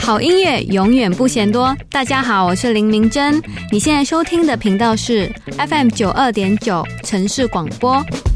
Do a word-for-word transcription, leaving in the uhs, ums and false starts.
好音乐永远不嫌多。大家好，我是林明珍，你现在收听的频道是 F M 九二点九 城市广播。